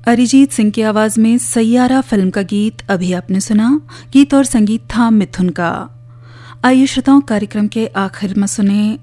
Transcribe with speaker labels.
Speaker 1: अरिजीत सिंह की आवाज में सैयारा फिल्म का गीत अभी आपने सुना। गीत और संगीत था मिथुन का। आइए श्रोताओं, कार्यक्रम के आखिर में सुने